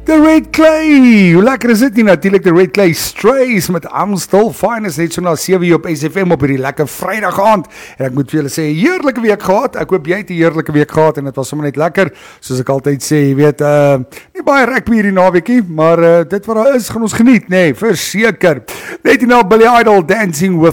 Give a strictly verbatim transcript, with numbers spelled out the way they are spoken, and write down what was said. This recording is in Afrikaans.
The Red Clay, hoe lekker is dit nie, natuurlijk The Red Clay Strays met I'm Still Fine, is net so na sewe uur op S F M op hierdie lekker Vrydag aand, en ek moet vir julle sê, heerlijke week gehad, ek hoop jy het die heerlijke week gehad, en het was sommer net lekker, soos ek altyd sê, jy weet, uh, nie baie rugby hierdie naweekie, maar uh, dit wat daar is, gaan ons geniet, nee, verseker. Net nou Billy Idol, Dancing with